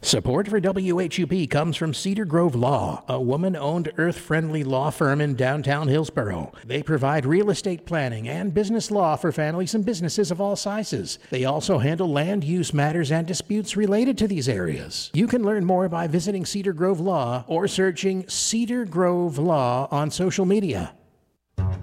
Support for WHUP comes from Cedar Grove Law, a woman-owned, earth-friendly law firm in downtown Hillsboro. They provide real estate planning and business law for families and businesses of all sizes. They also handle land use matters and disputes related to these areas. You can learn more by visiting Cedar Grove Law or searching Cedar Grove Law on social media.